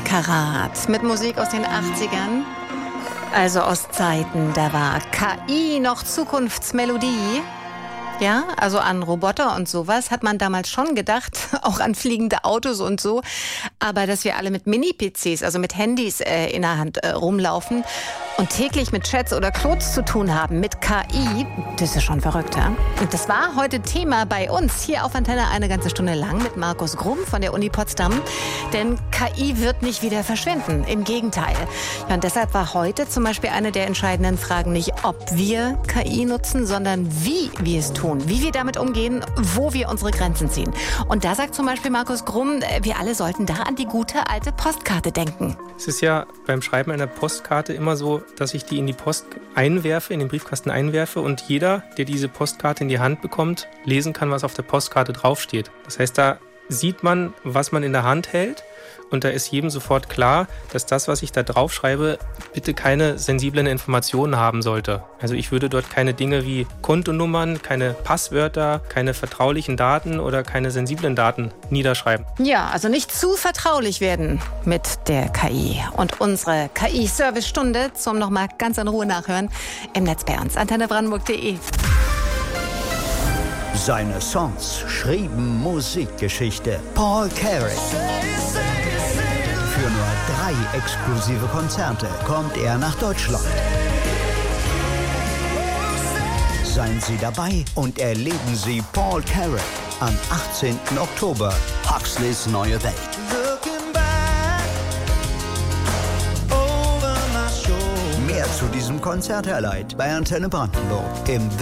Karat mit Musik aus den 80ern. Also aus Zeiten, da war KI noch Zukunftsmelodie. Ja, also an Roboter und sowas hat man damals schon gedacht, auch an fliegende Autos und so. Aber dass wir alle mit Mini-PCs, also mit Handys in der Hand rumlaufen und täglich mit Chats oder Codes zu tun haben, mit KI, das ist schon verrückt, ja? Und das war heute Thema bei uns hier auf Antenne eine ganze Stunde lang mit Markus Grumm von der Uni Potsdam. Denn KI wird nicht wieder verschwinden, im Gegenteil. Ja, und deshalb war heute zum Beispiel eine der entscheidenden Fragen nicht, ob wir KI nutzen, sondern wie wir es tun. Wie wir damit umgehen, wo wir unsere Grenzen ziehen. Und da sagt zum Beispiel Markus Grumm, wir alle sollten da an die gute alte Postkarte denken. Es ist ja beim Schreiben einer Postkarte immer so, dass ich die in die Post einwerfe, in den Briefkasten einwerfe und jeder, der diese Postkarte in die Hand bekommt, lesen kann, was auf der Postkarte draufsteht. Das heißt, da sieht man, was man in der Hand hält. Und da ist jedem sofort klar, dass das, was ich da drauf schreibe, bitte keine sensiblen Informationen haben sollte. Also ich würde dort keine Dinge wie Kontonummern, keine Passwörter, keine vertraulichen Daten oder keine sensiblen Daten niederschreiben. Ja, also nicht zu vertraulich werden mit der KI. Und unsere KI-Service-Stunde zum nochmal ganz in Ruhe nachhören im Netz bei uns. antennebrandenburg.de. Seine Songs schrieben Musikgeschichte. Paul Carrack. Für nur 3 exklusive Konzerte kommt er nach Deutschland. Seien Sie dabei und erleben Sie Paul Carrack am 18. Oktober. Huxleys neue Welt. Mehr zu diesem Konzert erleiht bei Antenne Brandenburg im